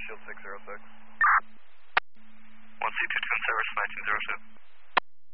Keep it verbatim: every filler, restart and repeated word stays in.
Shield six zero six. one C two twin service nineteen zero two.